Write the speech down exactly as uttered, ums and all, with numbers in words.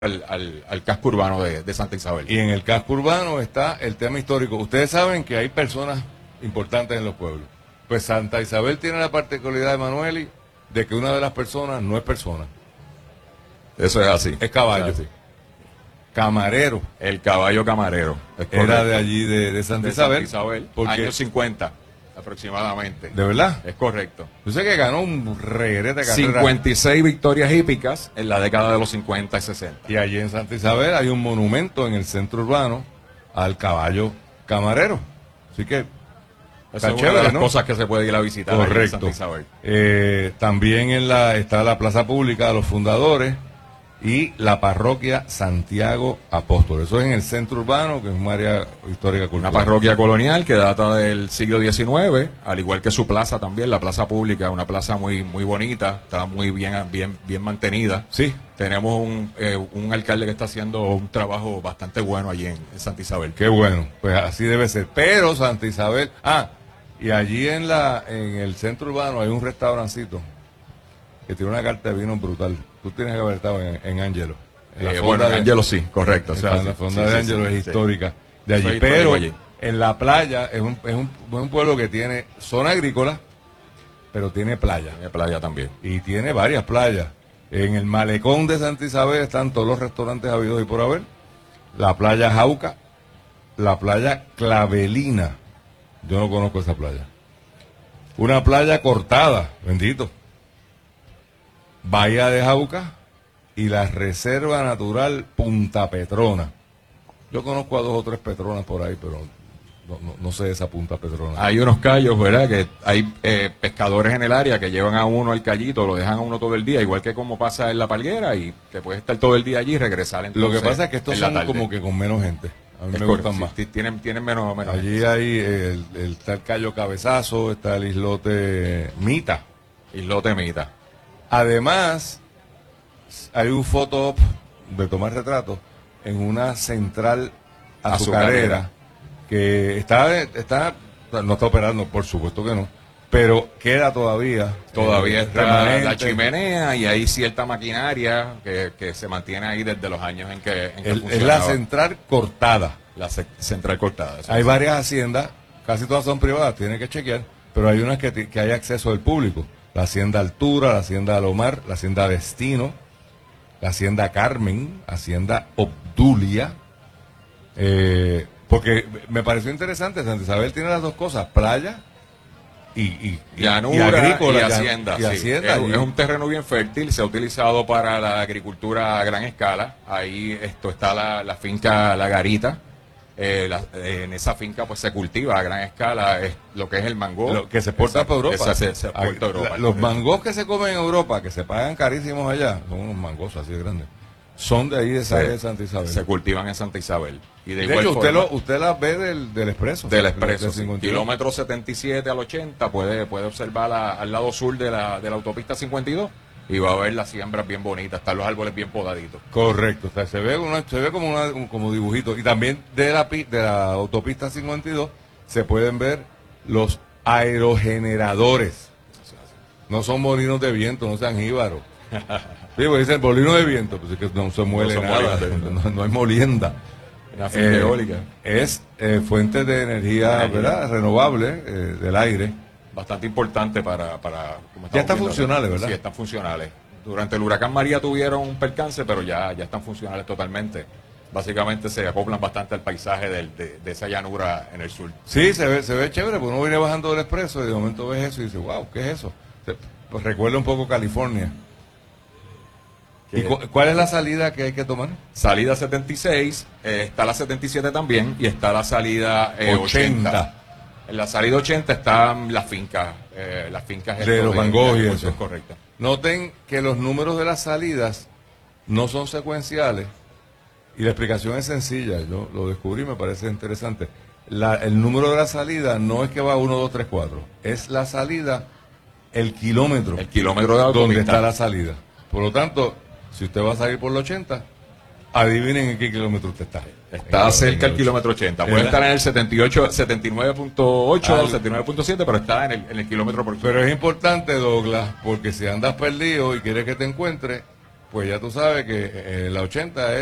Al, al, al casco urbano de, de Santa Isabel. Y en el casco urbano está el tema histórico. Ustedes saben que hay personas importantes en los pueblos. Pues Santa Isabel tiene la particularidad de Manueli de que una de las personas no es persona. Eso es así. Es caballo. Es así. Camarero. El caballo camarero. Era de allí, de, de Santa de Isabel. Santa Isabel. Porque, años cincuenta aproximadamente. ¿De verdad? Es correcto. Yo sé que ganó un reguerete de carrera. cincuenta y seis victorias hípicas en la década de los cincuenta y sesenta. Y allí en Santa Isabel hay un monumento en el centro urbano al caballo camarero. Así que esa es una de las, ¿no?, cosas que se puede ir a visitar. Correcto. En Santa Isabel. Eh, también en la está la Plaza Pública de los Fundadores y la Parroquia Santiago Apóstol. Eso es en el centro urbano, que es un área histórica cultural. Una parroquia colonial que data del siglo diecinueve, al igual que su plaza también, la Plaza Pública, una plaza muy muy bonita, está muy bien bien bien mantenida. Sí. Tenemos un, eh, un alcalde que está haciendo un trabajo bastante bueno allí en, en Santa Isabel. Qué bueno, pues así debe ser. Pero Santa Isabel, ah, y allí en la en el centro urbano hay un restaurancito que tiene una carta de vino brutal. Tú tienes que haber estado en, en Ángelo. Eh, bueno, en Ángelo sí, correcto. O sea, la fonda sí, de sí, Ángelo sí, es sí, histórica de allí. Soy Pero allí. En la playa es un, es, un, es un pueblo que tiene zona agrícola, pero tiene playa. Tiene playa también. Y tiene varias playas. En el malecón de Santa Isabel están todos los restaurantes habidos y por haber. La playa Jauca, la playa Clavelina. Yo no conozco esa playa. Una playa Cortada, bendito. Bahía de Jauca y la Reserva Natural Punta Petrona. Yo conozco a dos o tres Petronas por ahí, pero no, no, no sé esa Punta Petrona. Hay unos callos, ¿verdad? Que hay eh, pescadores en el área que llevan a uno al callito, lo dejan a uno todo el día, igual que como pasa en la Palguera, y te puedes estar todo el día allí y regresar entonces. Lo que pasa es que estos son como que con menos gente. A mí es me correcto, gustan más. Sí, tienen, tienen menos, menos Allí gente. hay el, el, está el Cayo Cabezazo, está el islote Mita. Islote Mita. Además, hay un photo-op de tomar retratos en una central azucarera, azucarera. que está, está, no está operando, por supuesto que no, pero queda todavía. Todavía eh, está remanente. la chimenea y hay cierta maquinaria que, que se mantiene ahí desde los años en que, en que el, es la central cortada. La ce central cortada. Hay varias haciendas, casi todas son privadas, tiene que chequear, pero hay unas que, que hay acceso del público. La Hacienda Altura, la Hacienda Alomar, la Hacienda Destino, la Hacienda Carmen, Hacienda Obdulia, eh, porque me pareció interesante, Santa Isabel tiene las dos cosas, playa y, y, Llanura y agrícola, y hacienda. Y sí. hacienda es, es un terreno bien fértil, se ha utilizado para la agricultura a gran escala. Ahí esto está la, la finca La Garita. Eh, la, eh, en esa finca pues se cultiva a gran escala es lo que es el mango. Lo que se exporta para Europa. Esa, se, se exporta a Europa. La, los mangos que se comen en Europa, que se pagan carísimos allá, son unos mangos así de grandes, son de ahí de, esa, de Santa Isabel. Se cultivan en Santa Isabel. Y de, de igual hecho, forma, usted, lo, usted las ve del, del expreso. Del expreso, del, sí. del Kilómetro setenta y siete al ochenta, puede, puede observar la, al lado sur de la, de la autopista cincuenta y dos y va a ver las siembras bien bonitas, están los árboles bien podaditos. Correcto, o sea, se ve, una, se ve como, una, un, como dibujito. Y también de la, de la autopista cincuenta y dos se pueden ver los aerogeneradores. No son molinos de viento, no sean jíbaros. Sí, pues dice el molino de viento, pues es que no se muele no nada, no, no hay molienda. Una finca eh, eólica. Es eh, fuente de energía, energía. ¿verdad? renovable eh, del aire. Bastante importante para... para como ya están viendo, funcionales, ¿verdad? Sí, están funcionales. Durante el huracán María tuvieron un percance, pero ya, ya están funcionales totalmente. Básicamente se acoplan bastante al paisaje del, de, de esa llanura en el sur. Sí, se ve, se ve chévere, porque uno viene bajando del expreso y de momento ves eso y dice, wow, ¿qué es eso? Pues recuerda un poco California. ¿Y cu cuál es la salida que hay que tomar? Salida setenta y seis, eh, está la setenta y siete también y está la salida eh, ochenta. ochenta. En la salida ochenta están las fincas, eh, las fincas de los mangos y eso. Es correcto. Noten que los números de las salidas no son secuenciales y la explicación es sencilla. Yo lo descubrí, me parece interesante. La, el número de la salida no es que va uno, dos, tres, cuatro. Es la salida, el kilómetro. El kilómetro de la donde está la salida. Por lo tanto, si usted va a salir por la ochenta, adivinen en qué kilómetro usted está. Está el, cerca del kilómetro ochenta. Puede estar en el setenta y ocho, setenta y nueve punto ocho o setenta y nueve punto siete, pero está en el, en el kilómetro por Pero es importante, Douglas, porque si andas perdido y quieres que te encuentre, pues ya tú sabes que eh, la ochenta es